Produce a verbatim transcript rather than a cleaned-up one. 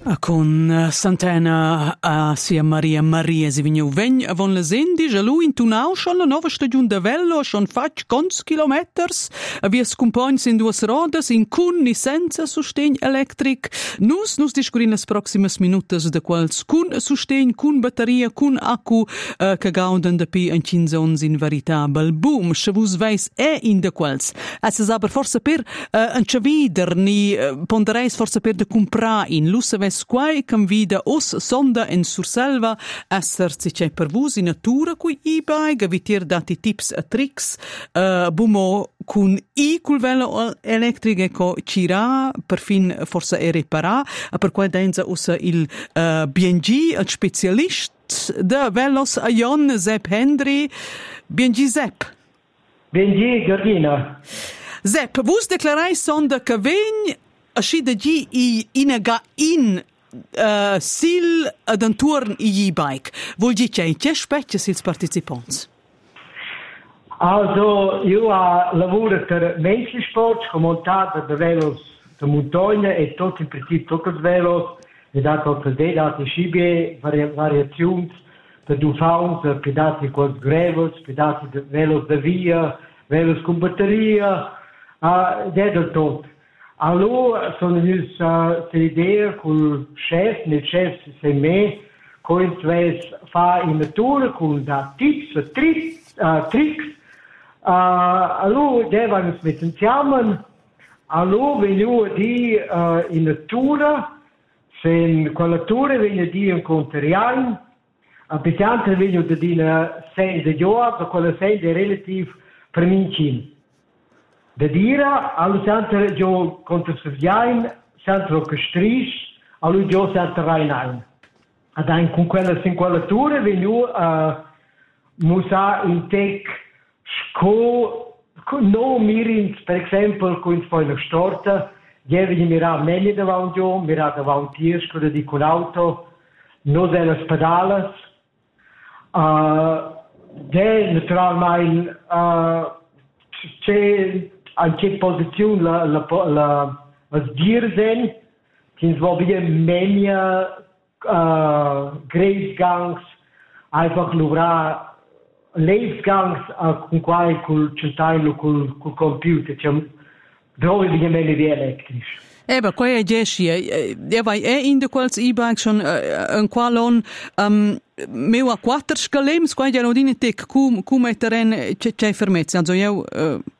Con Sant'Anna a sia Maria Maria si vignu vegn avon la sendi, già lui in tunau schon la nova stagione da vello, schon fac cons kilometers, avia scompagns in duas rodas, in cun ni senza sostegn electric. Nus, nus discurin las proximas minutas de quals cun sostegn, cun batteria, cun accu, uh, che gaudan da pi en cinzons in veritabel boom. Se vus veis è in de quals. Es es aber forse per uh, en chavider, ni uh, pondereis forse per de compra in lusse ves quai convida os sonda en surselva esser si c'è per vus in natura cui e-bike, avitier dati tips e tricks, uh, bumo cun i cul velo elettrico co cira per fin forse e reparà, per quai denza usa il uh, B and G, il specialist de velos a Jon Sepp Hendry. B and G Sepp. B and G Gardina. Sepp, vus declarai sonda che vegn asci da gi i inaga in uh, sil ad anturn i e-bike. Vuol gi c'è c'è specie sils partecipanti? Also, io ho lavorato per Menschli Sport, ho montato da velos da montagna e tutto in principio tutti i velos, e dato per dei dati scibie, vari, variazioni, per due fauns, pedati con grevels, pedati de velos da via, velos con batteria, uh, detto tutto. Allora sono venuto a l'idea con il chef, il chef sei me, con il fa in natura, con da tips, tricks, uh, tricks. Uh, allora devono mettere insieme, allora vengono di uh, in natura, se con la natura vengono di incontrare, a pesante vengono di una serie di giorni, con la serie relativ premincini. Da dira, allo centro gio contro Sovjain, centro che stris, allo gio centro Rhein. Ad con quella singolatura venu a musa in tec sco no mirins, per esempio, con una storta, devi mirare meglio davanti, mirare davanti a scuola di con auto, no delle pedales, uh, de naturalmente uh, c'è in che posizione la, la, la, la sdirzen, che svolge meglio uh, Gracegangs, einfach lura Lebensgangs uh, con quai col centraio col, col computer, cioè dove viene meglio di elettrici. Eh, ma qua è gesci, eh, vai è in de quals e-bike schon uh, un qualon um, meu a quattro scalems, qua già non dine tec cum cum è terren c'è c'è fermezza, also io uh,